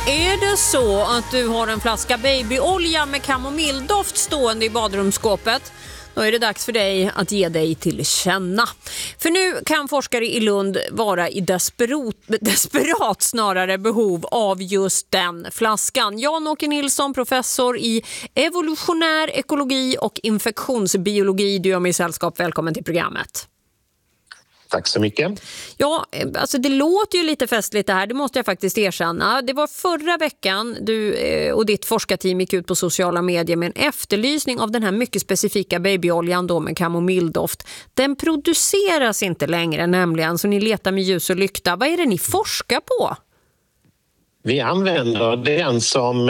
Är det så att du har en flaska babyolja med kamomilldoft stående i badrumsskåpet, då är det dags för dig att ge dig till känna. För nu kan forskare i Lund vara i desperat snarare behov av just den flaskan. Jan-Åke Nilsson, professor i evolutionär ekologi och infektionsbiologi. Du gör mig sällskap. Välkommen till programmet. Tack så mycket. Ja, alltså det låter ju lite festligt det här, det måste jag faktiskt erkänna. Det var förra veckan du och ditt forskarteam gick ut på sociala medier med en efterlysning av den här mycket specifika babyoljan då med kamomilldoft. Den produceras inte längre nämligen, så ni letar med ljus och lykta. Vad är det ni forskar på? Vi använder den som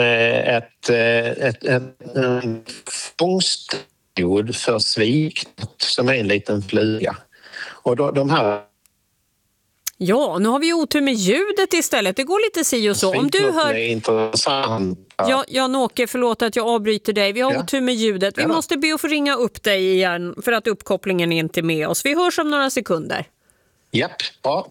en fångstmetod för sviknot som är en liten fluga. Och då, de här... Ja, nu har vi otur med ljudet istället. Det går lite si och så. Om du hör... är intressant. Ja, Jan-Åke, förlåt att jag avbryter dig. Vi har otur med ljudet. Vi måste be att få ringa upp dig igen för att uppkopplingen är inte med oss. Vi hörs om några sekunder. Japp, bra.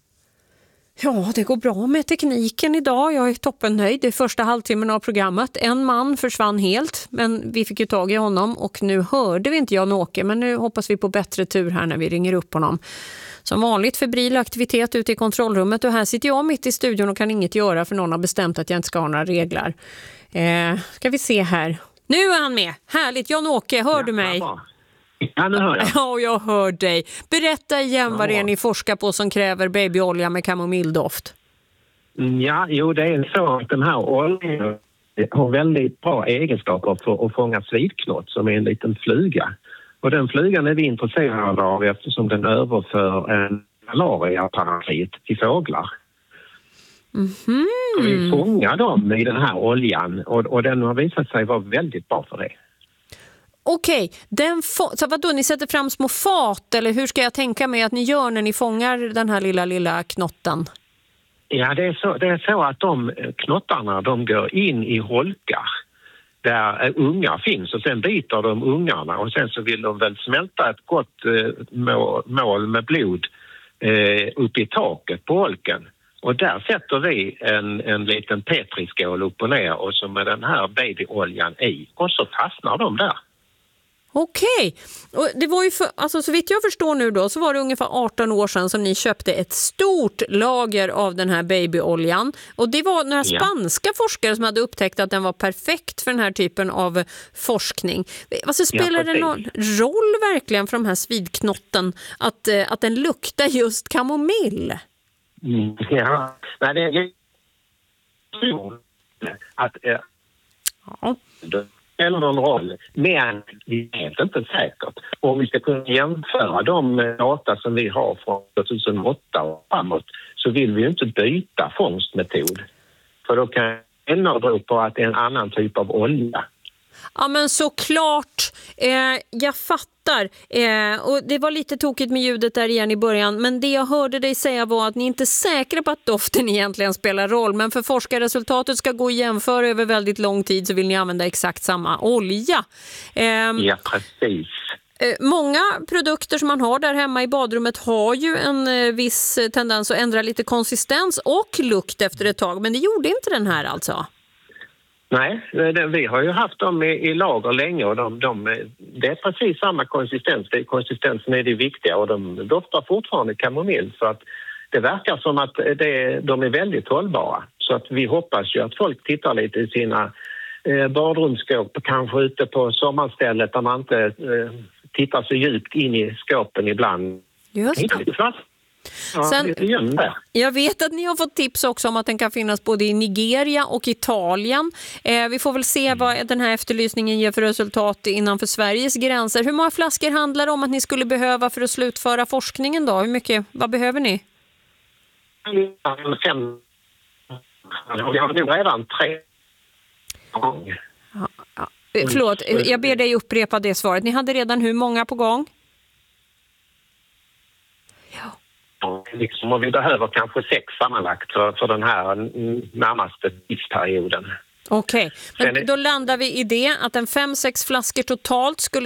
Ja, det går bra med tekniken idag. Jag är toppennöjd. Det är första halvtimmen av programmet. En man försvann helt, men vi fick ju tag i honom och nu hörde vi inte Jan-Åke, men nu hoppas vi på bättre tur här när vi ringer upp honom. Som vanligt febril aktivitet ute i kontrollrummet och här sitter jag mitt i studion och kan inget göra för någon har bestämt att jag inte ska ha några regler. Ska vi se här. Nu är han med. Härligt. Jan-Åke, hör du mig? Ja, nu hör jag. Ja, jag hör dig. Berätta igen vad det är ni forskar på som kräver babyolja med kamomilldoft. Ja, det är så att den här oljan har väldigt bra egenskaper för att fånga svidknott som är en liten fluga. Och den flugan är vi intresserade av eftersom den överför en malariaparasit till fåglar. Mm-hmm. Och vi fångar dem i den här oljan och den har visat sig vara väldigt bra för det. Okej, så vadå, ni sätter fram små fat eller hur ska jag tänka mig att ni gör när ni fångar den här lilla knotten? Ja, det är så att de knottarna de går in i holkar där ungar finns och sen biter de ungarna och sen så vill de väl smälta ett gott mål med blod upp i taket på holken. Och där sätter vi en liten petriskål upp och ner och så med den här babyoljan i och så fastnar de där. Okej, och det var ju så vitt jag förstår nu då så var det ungefär 18 år sedan som ni köpte ett stort lager av den här babyoljan och det var några spanska forskare som hade upptäckt att den var perfekt för den här typen av forskning. Alltså, spelar det någon roll verkligen för de här svidknotten att den luktar just kamomill? Ja, nej det är att eller någon roll, men det är inte säkert. Om vi ska kunna jämföra de data som vi har från 2008 och framåt så vill vi ju inte byta fångstmetod. För då kan det bero på att det är en annan typ av olja. Ja men såklart, jag fattar och det var lite tokigt med ljudet där igen i början men det jag hörde dig säga var att ni inte är säkra på att doften egentligen spelar roll men för forskarresultatet ska gå att jämföra över väldigt lång tid så vill ni använda exakt samma olja. Ja precis. Många produkter som man har där hemma i badrummet har ju en viss tendens att ändra lite konsistens och lukt efter ett tag men det gjorde inte den här alltså? Nej, vi har ju haft dem i lager länge och det är precis samma konsistens. Konsistensen är det viktiga och de doftar fortfarande kamomill så att det verkar som att de är väldigt hållbara. Så att vi hoppas ju att folk tittar lite i sina badrumsskåp, kanske ute på sommarstället där man inte tittar så djupt in i skåpen ibland. Just det. Ja, sen, jag vet att ni har fått tips också om att den kan finnas både i Nigeria och Italien. Vi får väl se vad den här efterlysningen ger för resultat innanför Sveriges gränser. Hur många flaskor handlar det om att ni skulle behöva för att slutföra forskningen då? Vad behöver ni? 5. Vi har nog redan 3 gånger. Förlåt, jag ber dig upprepa det svaret. Ni hade redan hur många på gång? Liksom, och vi behöver kanske 6 sammanlagt för den här närmaste tidsperioden. Okej, men då landar vi i det att en 5-6 flaskor totalt skulle